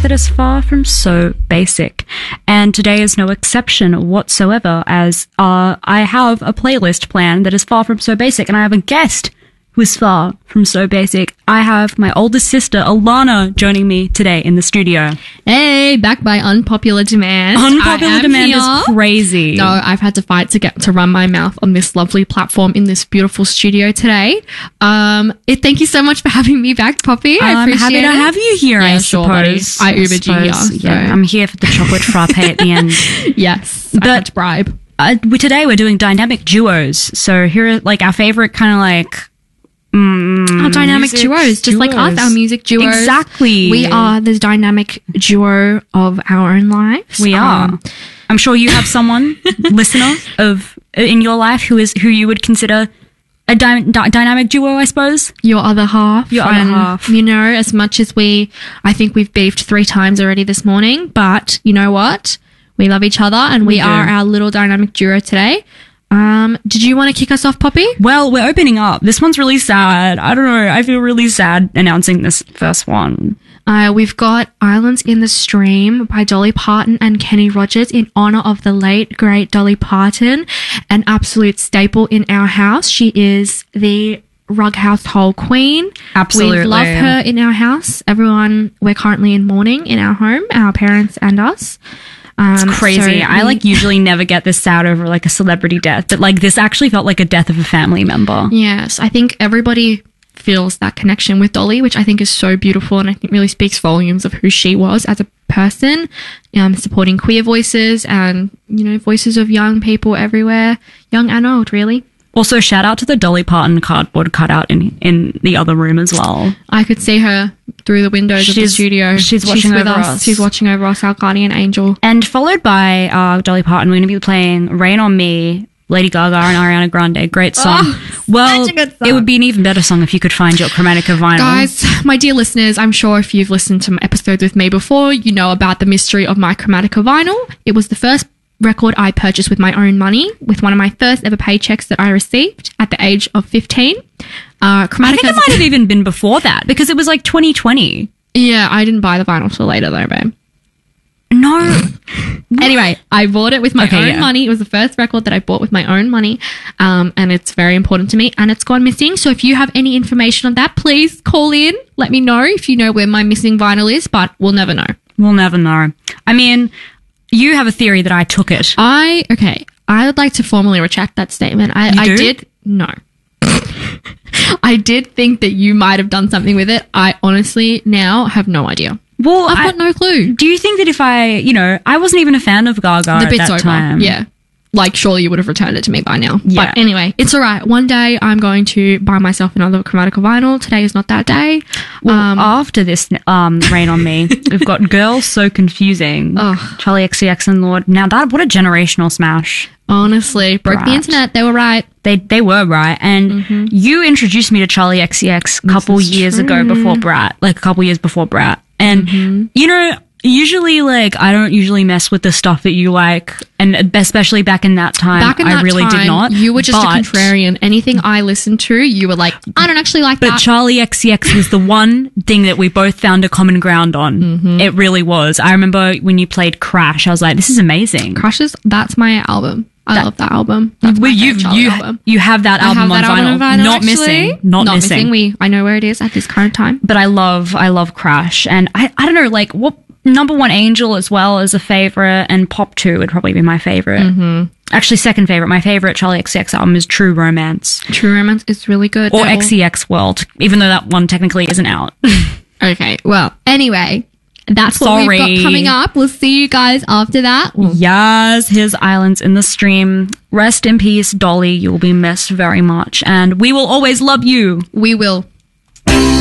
that is far from so basic. And today is no exception whatsoever, as I have a playlist planned that is far from so basic, and I have a guest who is far from so basic. I have my oldest sister, Alana, joining me today in the studio. Hey, back by unpopular demand. Unpopular demand is crazy. No, I've had to fight to get to run my mouth on this lovely platform in this beautiful studio today. Thank you so much for having me back, Poppy. I appreciate happy it. to have you here, I suppose. I Ubered you here. So. Yeah, I'm here for the chocolate frappe at the end. Yes, but I had to bribe. Today we're doing dynamic duos. So here are like our favorite kind of like... our dynamic duos, just like us, our music duos. Exactly. We are the dynamic duo of our own lives. We are. I'm sure you have someone, listener, in your life who you would consider a dynamic duo, I suppose. Your other half. Your other half. You know, as much as I think we've beefed 3 times already this morning, but you know what? We love each other, and we are our little dynamic duo today. Did you want to kick us off, Poppy? Well, we're opening up. This one's really sad. I don't know. I feel really sad announcing this first one. We've got Islands in the Stream by Dolly Parton and Kenny Rogers in honor of the late, great Dolly Parton, an absolute staple in our house. She is the rug household queen. Absolutely. We love her in our house. Everyone, we're currently in mourning in our home, our parents and us. It's crazy. I usually never get this sad over like a celebrity death, but like this actually felt like a death of a family member. Yes, I think everybody feels that connection with Dolly, which I think is so beautiful, and I think really speaks volumes of who she was as a person, supporting queer voices and, you know, voices of young people everywhere, young and old, really. Also, shout out to the Dolly Parton cardboard cutout in the other room as well. I could see her through the windows of the studio. She's watching over us. She's watching over us, our guardian angel. And followed by Dolly Parton, we're going to be playing Rain on Me, Lady Gaga and Ariana Grande. Great song. Well, it would be an even better song if you could find your Chromatica vinyl. Guys, my dear listeners, I'm sure if you've listened to episodes with me before, you know about the mystery of my Chromatica vinyl. It was the first record I purchased with my own money, with one of my first ever paychecks that I received at the age of 15. I think it might have even been before that, because it was like 2020. Yeah, I didn't buy the vinyl till later though, babe. No. Anyway, I bought it with my own money. It was the first record that I bought with my own money, and it's very important to me, and it's gone missing. So if you have any information on that, please call in. Let me know if you know where my missing vinyl is, but we'll never know. We'll never know. I mean, you have a theory that I took it. I would like to formally retract that statement. No. I did think that you might have done something with it. I honestly now have no idea. Well, I've got no clue. Do you think that if I wasn't even a fan of Gaga at that time. Yeah. Like, surely you would have returned it to me by now. Yeah. But anyway, it's all right. One day I'm going to buy myself another Chromatica vinyl. Today is not that day. Well, after this Rain on Me, we've got Girls So Confusing, Charlie XCX and Lorde. Now, what a generational smash. Honestly, broke the internet. They were right. They were right. And you introduced me to Charlie XCX a couple years ago before Brat, like a couple years before Brat. And, you know, usually, I don't usually mess with the stuff that you like, and especially back in that time, I really did not. You were just a contrarian. Anything I listened to, you were like, I don't actually like that. But Charlie XCX was the one thing that we both found a common ground on. It really was. I remember when you played Crash, I was like, this is amazing. That's my album. I love that album. That's my album. You have that album on vinyl. Not missing. Not missing. I know where it is at this current time. But I love Crash. And I don't know, what Number One Angel as well is a favorite, and Pop 2 would probably be my favorite. Actually, second favorite. My favorite Charlie XCX album is True Romance. True Romance is really good. Or XCX World, even though that one technically isn't out. Okay, well, anyway, that's what we've got coming up. We'll see you guys after that. Yes, here's Islands in the Stream. Rest in peace, Dolly. You will be missed very much, and we will always love you. We will.